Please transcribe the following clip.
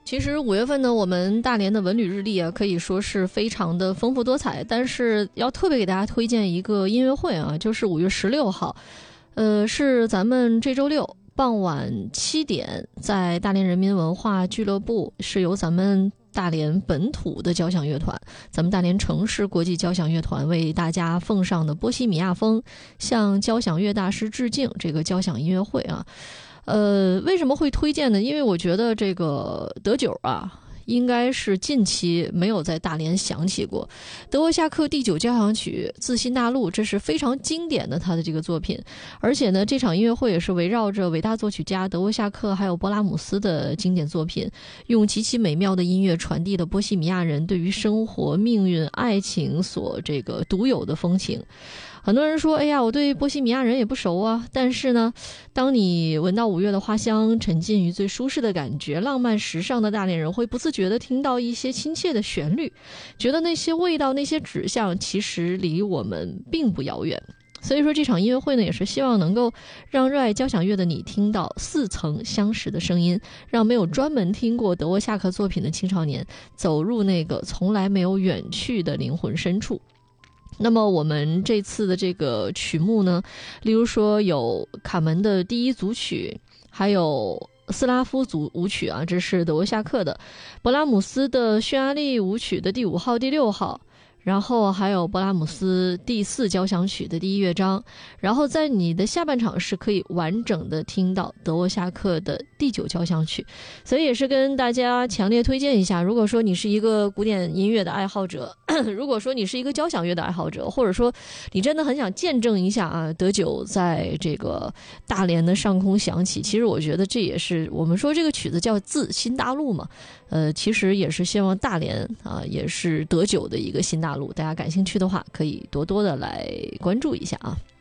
其实5月份呢，我们大连的文旅日历啊，可以说是非常的丰富多彩。但是要特别给大家推荐一个音乐会啊，就是5月16号，是咱们这周六傍晚7点，在大连人民文化俱乐部，是由咱们大连本土的交响乐团，咱们大连城市国际交响乐团为大家奉上的波西米亚风向交响乐大师致敬这个交响音乐会啊。为什么会推荐呢？因为我觉得这个德九啊，应该是近期没有在大连响起过。德沃夏克第9交响曲《自新大陆》，这是非常经典的他的这个作品，而且呢，这场音乐会也是围绕着伟大作曲家德沃夏克还有勃拉姆斯的经典作品，用极其美妙的音乐传递了波西米亚人对于生活、命运、爱情所这个独有的风情。很多人说，哎呀，我对波西米亚人也不熟啊。但是呢，当你闻到5月的花香，沉浸于最舒适的感觉，浪漫时尚的大连人会不自觉地听到一些亲切的旋律，觉得那些味道、那些指向其实离我们并不遥远。所以说这场音乐会呢，也是希望能够让热爱交响乐的你听到似曾相识的声音，让没有专门听过德沃夏克作品的青少年走入那个从来没有远去的灵魂深处。那么我们这次的这个曲目呢，例如说有卡门的第1组曲，还有斯拉夫舞曲啊，这是德沃夏克的，勃拉姆斯的匈牙利舞曲的第5号、第6号，然后还有勃拉姆斯第4交响曲的第1乐章，然后在你的下半场是可以完整的听到德沃夏克的第9交响曲。所以也是跟大家强烈推荐一下，如果说你是一个古典音乐的爱好者，如果说你是一个交响乐的爱好者，或者说你真的很想见证一下啊，德九在这个大连的上空响起，其实我觉得这也是我们说这个曲子叫自新大陆嘛，其实也是希望大连啊也是德九的一个新大陆，大家感兴趣的话可以多多的来关注一下啊。